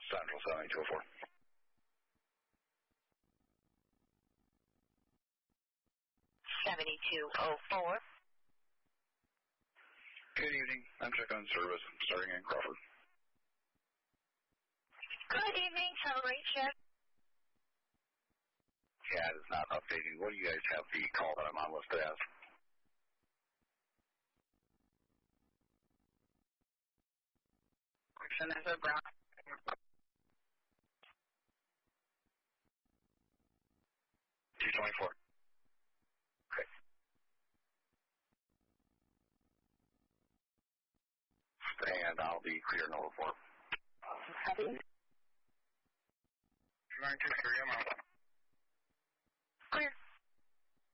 Central 7204. Good evening. I'm checking on service. I'm starting in Crawford. Good evening. Have a great shift. Yeah, it's not updating. What do you guys have the call that I'm on listed as? Question is a brown. 224. Okay. And I'll be clear no report. Copy. 923, I'm out. Clear.